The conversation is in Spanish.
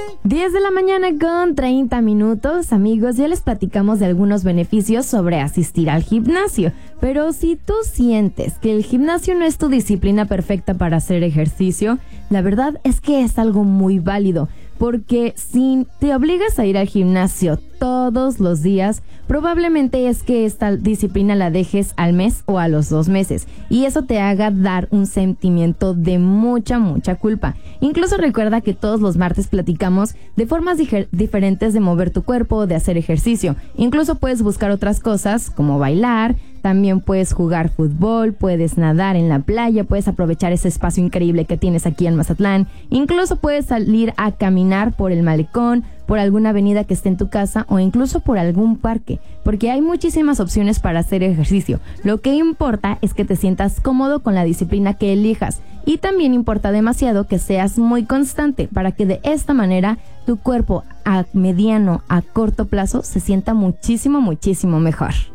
10 de la mañana con 30 minutos, amigos, ya les platicamos de algunos beneficios sobre asistir al gimnasio, pero si tú sientes que el gimnasio no es tu disciplina perfecta para hacer ejercicio, la verdad es que es algo muy válido, porque si te obligas a ir al gimnasio todos los días, probablemente es que esta disciplina la dejes al mes o a los 2 meses y eso te haga dar un sentimiento de mucha culpa. Incluso recuerda que todos los martes platicamos de formas diferentes de mover tu cuerpo, de hacer ejercicio. Incluso puedes buscar otras cosas como bailar, también puedes jugar fútbol, puedes nadar en la playa, puedes aprovechar ese espacio increíble que tienes aquí en Mazatlán. Incluso puedes salir a caminar por el malecón, por alguna avenida que esté en tu casa o incluso por algún parque, porque hay muchísimas opciones para hacer ejercicio. Lo que importa es que te sientas cómodo con la disciplina que elijas y también importa demasiado que seas muy constante para que de esta manera tu cuerpo a mediano, a corto plazo se sienta muchísimo mejor.